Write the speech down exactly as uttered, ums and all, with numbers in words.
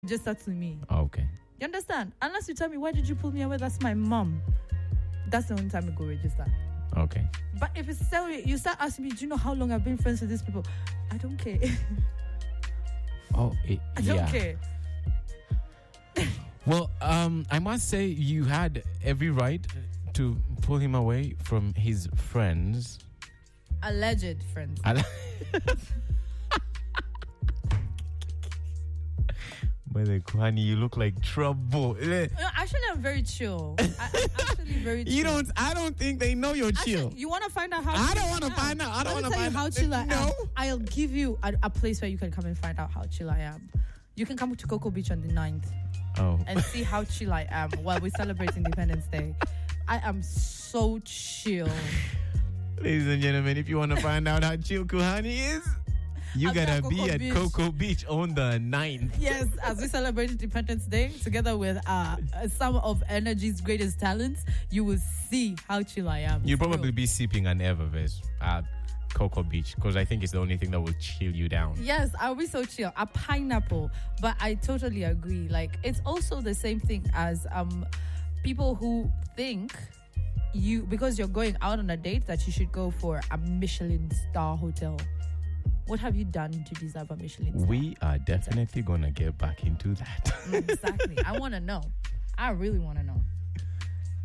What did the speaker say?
just that to me. Okay. You understand? Unless you tell me, why did you pull me away? That's my mom. That's the only time I go register. Okay. But if it's so, you start asking me, do you know how long I've been friends with these people? I don't care. Oh, it, I don't yeah. care. Well, um, I must say you had every right to pull him away from his friends. Alleged friends. Al- By the Kuhani, you look like trouble. No, actually, I'm very chill. I, I'm actually very chill. You don't. I don't think they know you're chill. Actually, you want to find out how I chill don't want to am? find out. I don't Let want me to tell find you how out. chill I No. am. I'll give you a, a place where you can come and find out how chill I am. You can come to Cocoa Beach on the ninth Oh. and see how chill I am while we celebrate Independence Day. I am so chill. Ladies and gentlemen, if you want to find out how chill Kuhani is, you I'll be gotta at be Cocoa at Beach. Cocoa Beach on the ninth. Yes, as we celebrate Independence Day together with uh, some of Energy's greatest talents, you will see how chill I am. You'll For probably real. be sipping an Evervest at Cocoa Beach because I think it's the only thing that will chill you down. Yes, I'll be so chill. A pineapple. But I totally agree. Like, it's also the same thing as um people who think you, because you're going out on a date, that you should go for a Michelin star hotel. What have you done to deserve a Michelin star? We are definitely gonna get back into that. Exactly. I want to know. I really want to know.